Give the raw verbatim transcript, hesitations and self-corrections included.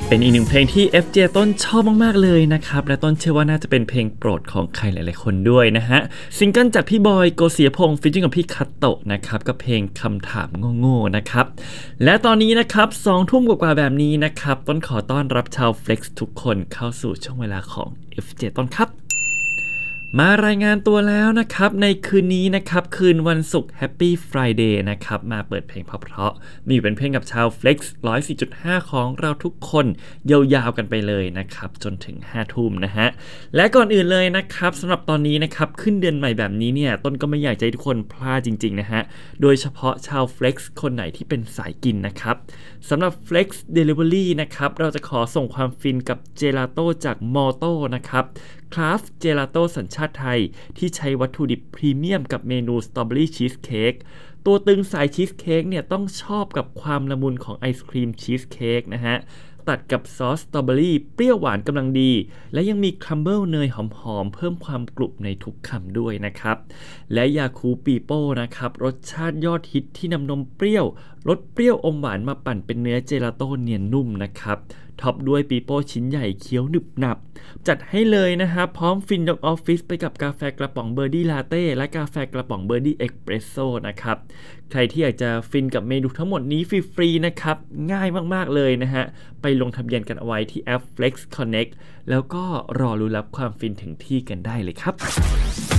เป็นอีกหนึ่งเพลงที่ เอฟ เจ ต้นชอบมากๆเลยนะครับและต้นเชื่อว่าน่าจะเป็นเพลงโปรดของใครหลายๆคนด้วยนะฮะซิงเกิลจากพี่บอยโกศิยพงษ์ฟีเจอริ่งกับพี่คัตโตะนะครับกับเพลงคำถามโง่ๆนะครับและตอนนี้นะครับสองทุ่มกว่าๆแบบนี้นะครับต้นขอต้อนรับชาว Flex ทุกคนเข้าสู่ช่วงเวลาของ เอฟ เจ ต้นครับมารายงานตัวแล้วนะครับในคืนนี้นะครับคืนวันศุกร์ Happy Friday นะครับมาเปิดเพลงเพราะๆมีอยู่เป็นเพลงกับชาว Flex หนึ่งร้อยสี่จุดห้า ของเราทุกคนยาวๆกันไปเลยนะครับจนถึงห้าทุ่มนะฮะและก่อนอื่นเลยนะครับสำหรับตอนนี้นะครับขึ้นเดือนใหม่แบบนี้เนี่ยต้นก็ไม่อยากให้ทุกคนพลาดจริงๆนะฮะโดยเฉพาะชาว Flex คนไหนที่เป็นสายกินนะครับสำหรับ Flex Delivery นะครับเราจะขอส่งความฟินกับเจลาโต้จากมอโต้นะครับคราฟต์เจลาโต้สัญชาติไทยที่ใช้วัตถุดิบพรีเมียมกับเมนูสตรอเบอรี่ชีสเค้กตัวตึงสายชีสเค้กเนี่ยต้องชอบกับความละมุนของไอศครีมชีสเค้กนะฮะตัดกับซอสสตรอเบอรี่เปรี้ยวหวานกำลังดีและยังมีครัมเบิลเนยหอมๆเพิ่มความกรุบในทุกคำด้วยนะครับและยาคูปีโป้นะครับรสชาติยอดฮิตที่นำนมเปรี้ยวรสเปรี้ยวอมหวานมาปั่นเป็นเนื้อเจลาโต้เนียนนุ่มนะครับท็อปด้วยปีโป้ชิ้นใหญ่เคี้ยวหนึบหนับจัดให้เลยนะฮะพร้อมฟินยกออฟฟิศไปกับกาแฟกระป๋องเบอร์ดี้ลาเต้และกาแฟกระป๋องเบอร์ดี้เอ็กเพรสโซ่นะครับใครที่อยากจะฟินกับเมนูทั้งหมดนี้ฟรีๆนะครับง่ายมากๆเลยนะฮะไปลงทะเบียนกันเอาไว้ที่แอป Flex Connect แล้วก็รอรู้รับความฟินถึงที่กันได้เลยครับ